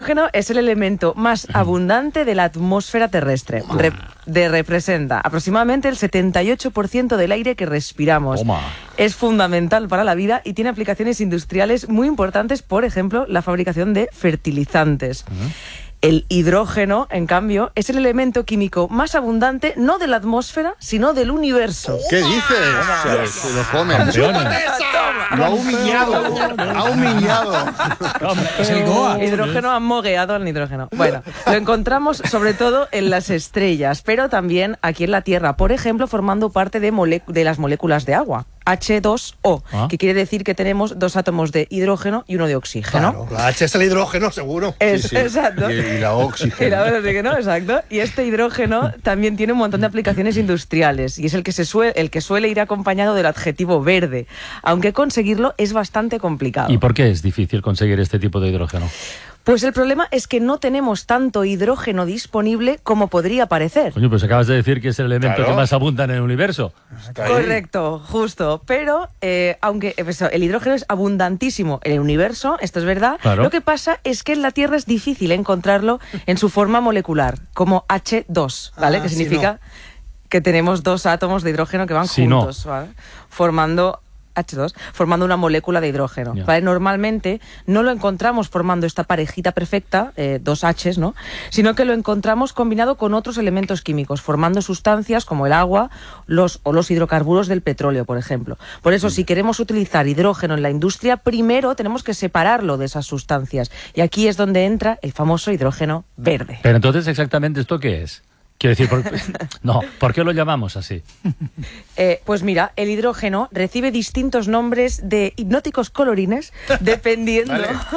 hidrógeno es el elemento más abundante de la atmósfera terrestre. Representa aproximadamente el 78% del aire que respiramos. Es fundamental para la vida y tiene aplicaciones industriales muy importantes, por ejemplo, la fabricación de fertilizantes. El hidrógeno, en cambio, es el elemento químico más abundante no de la atmósfera, sino del universo. ¿Qué dices? Se lo comen. Lo ha humillado. Ha humillado. Es el Goa. Hidrógeno ha mogueado al nitrógeno. Bueno, lo encontramos sobre todo en las estrellas, pero también aquí en la Tierra, por ejemplo, formando parte de las moléculas de agua. H2O, que quiere decir que tenemos 2 átomos de hidrógeno y 1 de oxígeno. Claro, la H es el hidrógeno, seguro. Sí. Exacto. Y la oxígeno. Y la oxígeno, exacto. Y este hidrógeno también tiene un montón de aplicaciones industriales y es el que suele ir acompañado del adjetivo verde, aunque conseguirlo es bastante complicado. ¿Y por qué es difícil conseguir este tipo de hidrógeno? Pues el problema es que no tenemos tanto hidrógeno disponible como podría parecer. Coño, pues acabas de decir que es el elemento que más abunda en el universo. Correcto, justo. Pero aunque el hidrógeno es abundantísimo en el universo, esto es verdad, lo que pasa es que en la Tierra es difícil encontrarlo en su forma molecular, como H2, ¿vale? Que significa que tenemos 2 átomos de hidrógeno que van juntos, ¿vale? Formando H2, formando una molécula de hidrógeno. ¿Vale? Normalmente no lo encontramos formando esta parejita perfecta, 2 Hs, ¿no? Sino que lo encontramos combinado con otros elementos químicos, formando sustancias como el agua o los hidrocarburos del petróleo, por ejemplo. Por eso, si queremos utilizar hidrógeno en la industria, primero tenemos que separarlo de esas sustancias. Y aquí es donde entra el famoso hidrógeno verde. Pero entonces, ¿exactamente esto qué es? Quiero decir, ¿por qué lo llamamos así? Pues mira, el hidrógeno recibe distintos nombres de hipnóticos colorines dependiendo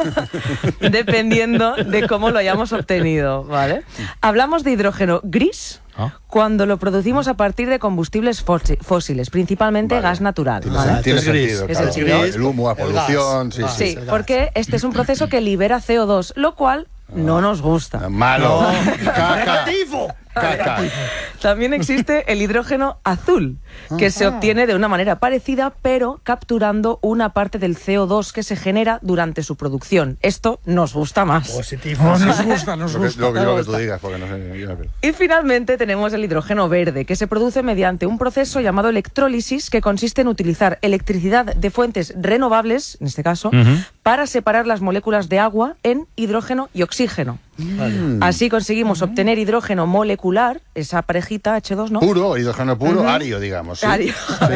de cómo lo hayamos obtenido, ¿vale? Hablamos de hidrógeno gris cuando lo producimos a partir de combustibles fósiles, principalmente gas natural. Tiene sentido, claro. El humo, la polución... Sí, porque este es un proceso que libera CO2, lo cual no nos gusta. Malo. ¡Negativo! También existe el hidrógeno azul, que se obtiene de una manera parecida, pero capturando una parte del CO2 que se genera durante su producción. Esto nos gusta más. Positivo. Nos gusta. Lo que tú digas, porque no sé. Y finalmente tenemos el hidrógeno verde, que se produce mediante un proceso llamado electrólisis, que consiste en utilizar electricidad de fuentes renovables, en este caso, para separar las moléculas de agua en hidrógeno y oxígeno. Así conseguimos obtener hidrógeno molecular, esa parejita H2, ¿no? Puro, hidrógeno puro, ario, digamos. ¿Sí? Ario.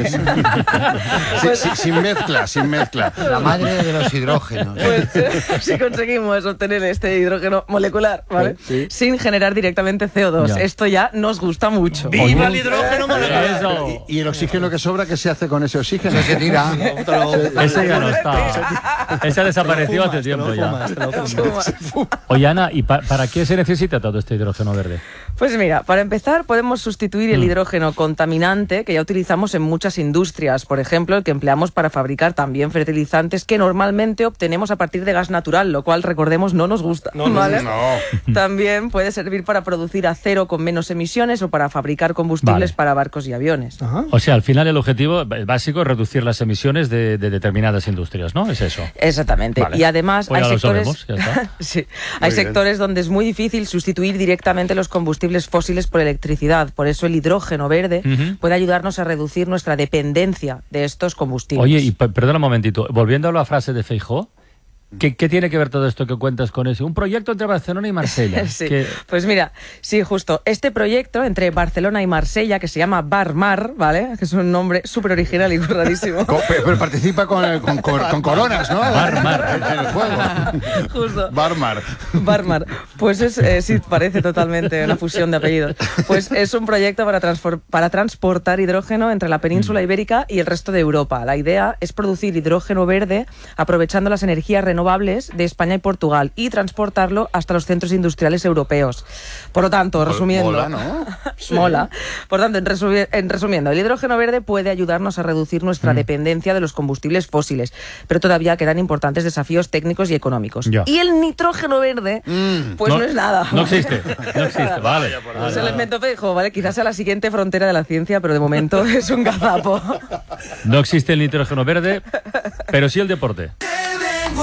Sin mezcla. La madre de los hidrógenos. Pues si conseguimos obtener este hidrógeno molecular, ¿vale? Sí. Sin generar directamente CO2. Esto ya nos gusta mucho. ¡Viva el hidrógeno molecular! ¿Y el oxígeno que sobra, qué se hace con ese oxígeno? Se tira. Ese ya no está. Ese desapareció hace tiempo ya. Oye, Ana, ¿y para qué se necesita todo este hidrógeno verde? Pues mira, para empezar podemos sustituir el hidrógeno contaminante que ya utilizamos en muchas industrias, por ejemplo, el que empleamos para fabricar también fertilizantes que normalmente obtenemos a partir de gas natural, lo cual, recordemos, no nos gusta. ¿Vale? También puede servir para producir acero con menos emisiones o para fabricar combustibles para barcos y aviones. O sea, al final el objetivo básico es reducir las emisiones de determinadas industrias, ¿no? Es eso. Exactamente. Vale. Y además pues hay sectores, sabemos, ya está. Sí, hay sectores donde es muy difícil sustituir directamente los combustibles fósiles por electricidad. Por eso el hidrógeno verde puede ayudarnos a reducir nuestra dependencia de estos combustibles. Oye, y perdona un momentito, volviendo a la frase de Feijóo, ¿qué tiene que ver todo esto que cuentas con eso? Un proyecto entre Barcelona y Marsella. Sí. Pues mira, sí, justo. Este proyecto entre Barcelona y Marsella, que se llama Barmar, ¿vale? Que es un nombre súper original y rarísimo. Pero participa con coronas, ¿no? Barmar. En el juego. Justo. Barmar. Pues es, sí, parece totalmente una fusión de apellidos. Pues es un proyecto para transportar hidrógeno entre la península ibérica y el resto de Europa. La idea es producir hidrógeno verde aprovechando las energías renovables de España y Portugal y transportarlo hasta los centros industriales europeos. Por lo tanto, resumiendo... Mola, ¿no? Sí. Mola. Por tanto, en resumiendo, el hidrógeno verde puede ayudarnos a reducir nuestra dependencia de los combustibles fósiles, pero todavía quedan importantes desafíos técnicos y económicos. Y el nitrógeno verde, pues no es nada. No existe, vale. Es el elemento Feijóo, ¿vale? Quizás sea la siguiente frontera de la ciencia, pero de momento es un gazapo. No existe el nitrógeno verde, pero sí el deporte.